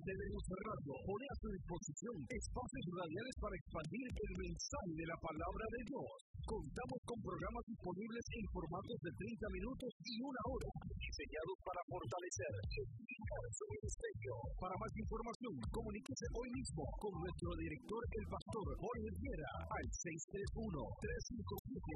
Luz Radio pone a su disposición espacios radiales para expandir el mensaje de la palabra de Dios. Contamos con programas disponibles en formatos de 30 minutos y 1 hora, diseñados para fortalecer y edificar su ministerio. Para más información, comuníquese hoy mismo con nuestro director, el pastor Jorge Viera, al